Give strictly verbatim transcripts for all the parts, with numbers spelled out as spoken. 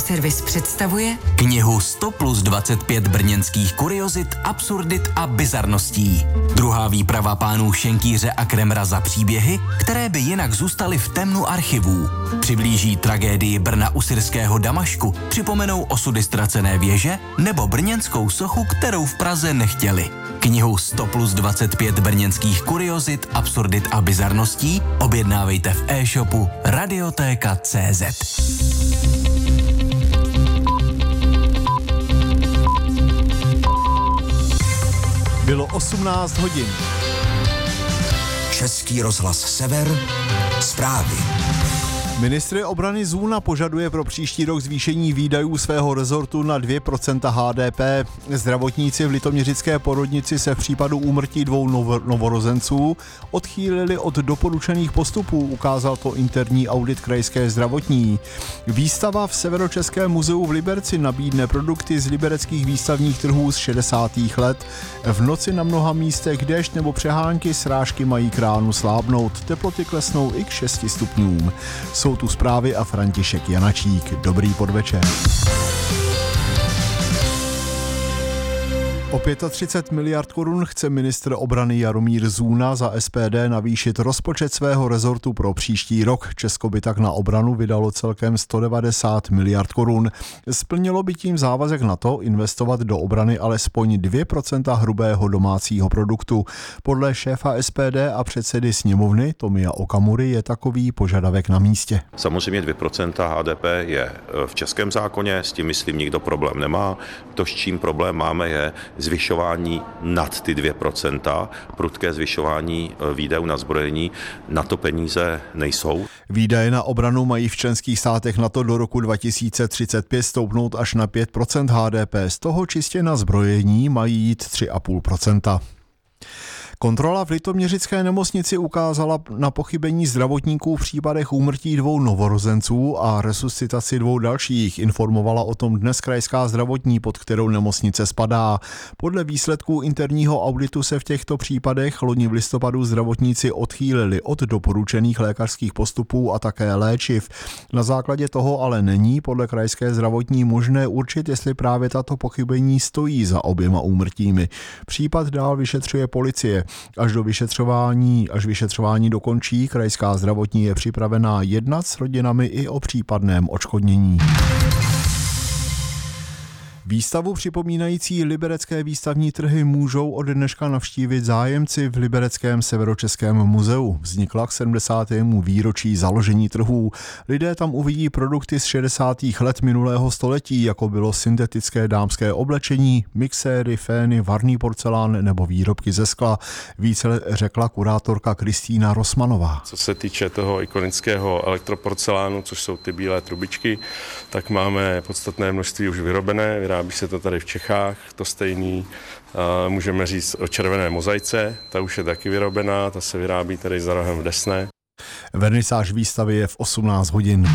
Radioservis představuje knihu sto plus dvacet pět brněnských kuriozit, absurdit a bizarností. Druhá výprava pánů Šenkýře a Kremra za příběhy, které by jinak zůstaly v temnu archivů. Přiblíží tragédii Brna u syrského Damašku, připomenou osudy ztracené věže nebo brněnskou sochu, kterou v Praze nechtěli. Knihu sto plus dvacet pět brněnských kuriozit, absurdit a bizarností objednávejte v e-shopu Radiotéka tečka cé zet. Bylo osmnáct hodin. Český rozhlas Sever, zprávy. Ministr obrany Zůna požaduje pro příští rok zvýšení výdajů svého rezortu na dvě procenta há dé pé. Zdravotníci v litoměřické porodnici se v případu úmrtí dvou novorozenců odchýlili od doporučených postupů, ukázal to interní audit krajské zdravotní. Výstava v Severočeském muzeu v Liberci nabídne produkty z libereckých výstavních trhů z šedesátých let. V noci na mnoha místech déšť nebo přehánky, srážky mají k ránu slábnout. Teploty klesnou i k šesti stupňům. Jsou tu zprávy a František Janačík. Dobrý podvečer. O třicet pět miliard korun chce ministr obrany Jaromír Zůna za es pé dé navýšit rozpočet svého rezortu pro příští rok. Česko by tak na obranu vydalo celkem sto devadesát miliard korun. Splnilo by tím závazek na to investovat do obrany alespoň dvě procenta hrubého domácího produktu. Podle šéfa es pé dé a předsedy sněmovny Tomia Okamury je takový požadavek na místě. Samozřejmě dvě procenta há dé pé je v českém zákoně, s tím myslím nikdo problém nemá. To, s čím problém máme, je zvyšování nad ty dvě procenta, prudké zvyšování výdajů na zbrojení, na to peníze nejsou. Výdaje na obranu mají v členských státech NATO do roku dva tisíce třicet pět stoupnout až na pět procent há dé pé, z toho čistě na zbrojení mají jít tři celá pět procenta. Kontrola v litoměřické nemocnici ukázala na pochybení zdravotníků v případech úmrtí dvou novorozenců a resuscitaci dvou dalších. Informovala o tom dnes krajská zdravotní, pod kterou nemocnice spadá. Podle výsledků interního auditu se v těchto případech loni v listopadu zdravotníci odchýlili od doporučených lékařských postupů a také léčiv. Na základě toho ale není podle krajské zdravotní možné určit, jestli právě tato pochybení stojí za oběma úmrtími. Případ dál vyšetřuje policie. Až do vyšetřování, až vyšetřování dokončí, krajská zdravotní je připravená jednat s rodinami i o případném odškodnění. Výstavu připomínající liberecké výstavní trhy můžou od dneška navštívit zájemci v libereckém Severočeském muzeu. Vznikla k sedmdesátému výročí založení trhů. Lidé tam uvidí produkty z šedesátých let minulého století, jako bylo syntetické dámské oblečení, mixéry, fény, varný porcelán nebo výrobky ze skla. Více řekla kurátorka Kristýna Rosmanová. Co se týče toho ikonického elektroporcelánu, což jsou ty bílé trubičky, tak máme podstatné množství už vyrobené. Vyrábí se to tady v Čechách, to stejný můžeme říct o červené mozaice, ta už je taky vyrobená, ta se vyrábí tady za rohem v Desné. Vernisáž výstavy je v osmnáct hodin.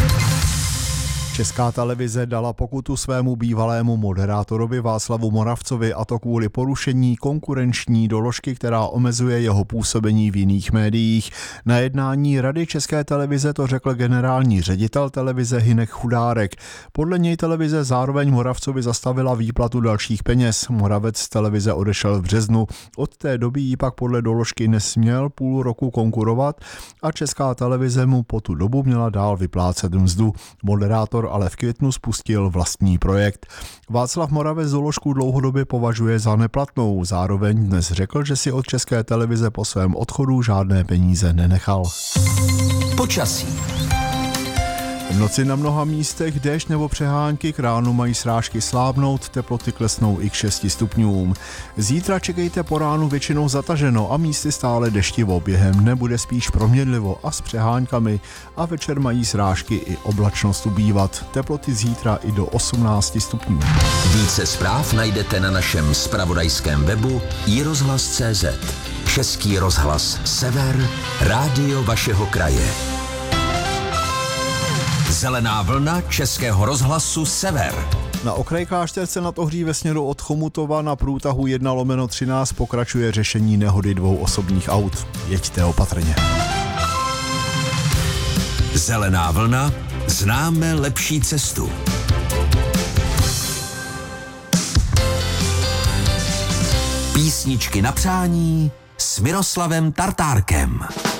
Česká televize dala pokutu svému bývalému moderátorovi Václavu Moravcovi, a to kvůli porušení konkurenční doložky, která omezuje jeho působení v jiných médiích. Na jednání Rady České televize to řekl generální ředitel televize Hynek Chudárek. Podle něj televize zároveň Moravcovi zastavila výplatu dalších peněz. Moravec z televize odešel v březnu. Od té doby jí pak podle doložky nesměl půl roku konkurovat a Česká televize mu po tu dobu měla dál vyplácet mzdu. Moderátor ale v květnu spustil vlastní projekt. Václav Moravec doložku dlouhodobě považuje za neplatnou. Zároveň dnes řekl, že si od České televize po svém odchodu žádné peníze nenechal. Počasí. V noci na mnoha místech déšť nebo přehánky, k ránu mají srážky slábnout, teploty klesnou i k šesti stupňům. Zítra čekejte po ránu většinou zataženo a místy stále deštivo, během dne bude spíš proměnlivo a s přeháňkami a večer mají srážky i oblačnost ubývat. Teploty zítra i do osmnácti stupňů. Více zpráv najdete na našem zpravodajském webu i rozhlas tečka cé zet. Český rozhlas Sever, rádio vašeho kraje. Zelená vlna Českého rozhlasu Sever. Na okraji Klášterce nad Ohří ve směru od Chomutova na průtahu jedna lomeno třináct pokračuje řešení nehody dvou osobních aut. Jeďte opatrně. Zelená vlna, známe lepší cestu. Písničky na přání s Miroslavem Tartárkem.